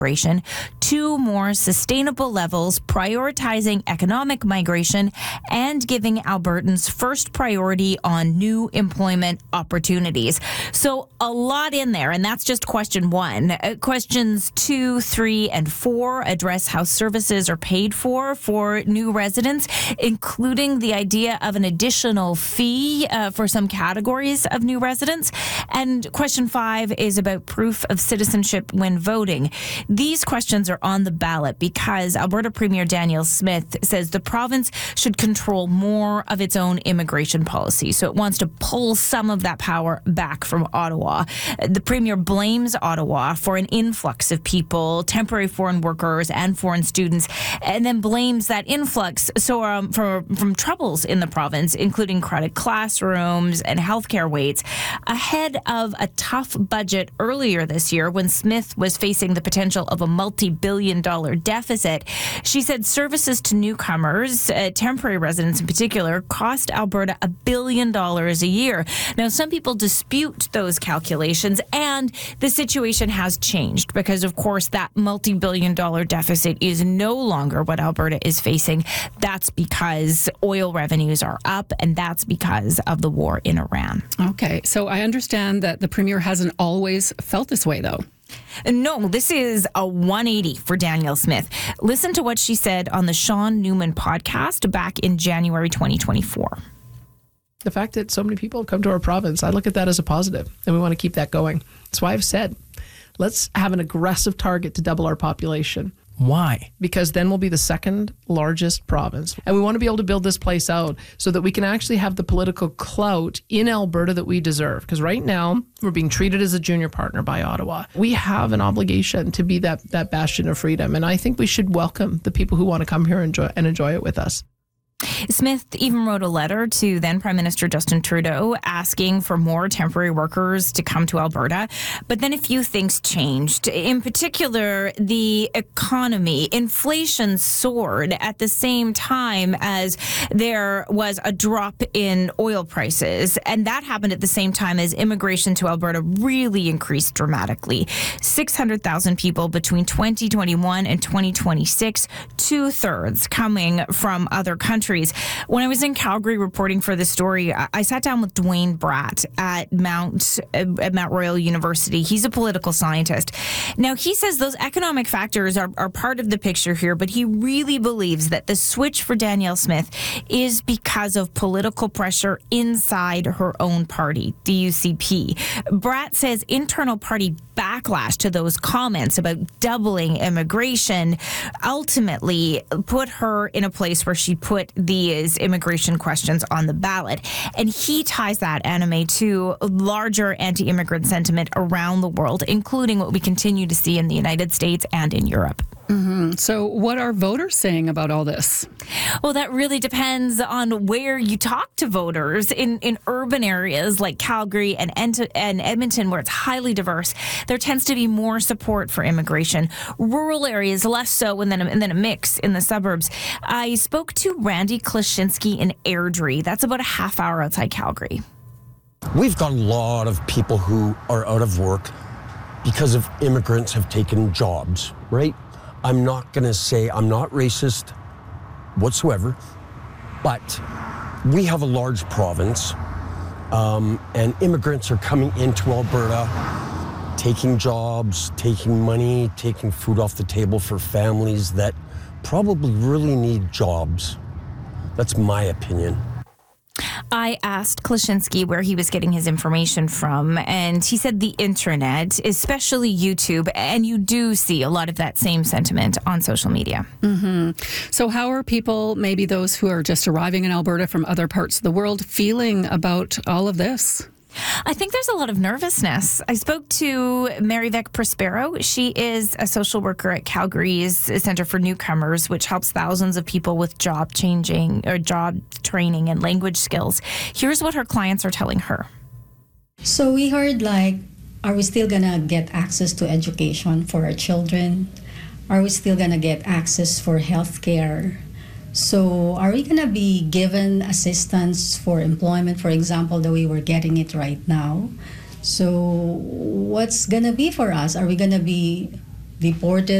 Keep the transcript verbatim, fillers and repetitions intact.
migration to more sustainable levels, prioritizing economic migration and giving Albertans first priority on new employment opportunities. So a lot in there, and that's just question one. Uh, questions two, three, and four address how services are paid for for new residents, including the idea of an additional fee uh, for some categories of new residents. And question five is about proof of citizenship when voting. These questions are on the ballot because Alberta Premier Danielle Smith says the province should control more of its own immigration policy. So it wants to pull some of that power back from Ottawa. The Premier blames Ottawa for an influx of people, temporary foreign workers and foreign students, and then blames that influx so um, for, from troubles in the province, including crowded classrooms and healthcare waits, ahead of a tough budget earlier this year when Smith was facing the potential of a multi-billion dollar deficit. She said services to newcomers, uh, temporary residents in particular, cost Alberta a billion dollars a year. Now, some people dispute those calculations, and the situation has changed because, of course, that multi-billion dollar deficit is no longer what Alberta is facing. That's because oil revenues are up, and that's because of the war in Iran. Okay, so I understand that the Premier hasn't always felt this way, though. No, this is a one eighty for Danielle Smith. Listen to what she said on the Sean Newman podcast back in January twenty twenty-four. The fact that so many people have come to our province, I look at that as a positive, and we want to keep that going. That's why I've said, let's have an aggressive target to double our population. Why? Because then we'll be the second largest province. And we want to be able to build this place out so that we can actually have the political clout in Alberta that we deserve. Because right now, we're being treated as a junior partner by Ottawa. We have an obligation to be that, that bastion of freedom. And I think we should welcome the people who want to come here and enjoy, and enjoy it with us. Smith even wrote a letter to then Prime Minister Justin Trudeau asking for more temporary workers to come to Alberta. But then a few things changed. In particular, the economy. Inflation soared at the same time as there was a drop in oil prices. And that happened at the same time as immigration to Alberta really increased dramatically. six hundred thousand people between twenty twenty-one and twenty twenty-six, two-thirds coming from other countries. When I was in Calgary reporting for this story, I sat down with Dwayne Bratt at Mount at Mount Royal University. He's a political scientist. Now, he says those economic factors are, are part of the picture here, but he really believes that the switch for Danielle Smith is because of political pressure inside her own party, D U C P. Bratt says internal party backlash to those comments about doubling immigration ultimately put her in a place where she put these immigration questions on the ballot. And he ties that anime to larger anti-immigrant sentiment around the world, including what we continue to see in the United States and in Europe. Mm-hmm. So what are voters saying about all this? Well, that really depends on where you talk to voters. In, in urban areas like Calgary and, Ent- and Edmonton, where it's highly diverse, there tends to be more support for immigration. Rural areas, less so, and then, and then a mix in the suburbs. I spoke to Randy Klashinsky in Airdrie. That's about a half hour outside Calgary. We've got a lot of people who are out of work because of immigrants have taken jobs, right? I'm not going to say I'm not racist whatsoever, but we have a large province, um, and immigrants are coming into Alberta, taking jobs, taking money, taking food off the table for families that probably really need jobs. That's my opinion. I asked Klashinsky where he was getting his information from, and he said the internet, especially YouTube, and you do see a lot of that same sentiment on social media. Mm-hmm. So how are people, maybe those who are just arriving in Alberta from other parts of the world, feeling about all of this? I think there's a lot of nervousness. I spoke to Mary Vec Prospero. She is a social worker at Calgary's Centre for Newcomers, which helps thousands of people with job changing or job training and language skills. Here's what her clients are telling her. So we heard, like, are we still going to get access to education for our children? Are we still going to get access for health care? So are we going to be given assistance for employment, for example, the way we're getting it right now? So what's going to be for us? Are we going to be deported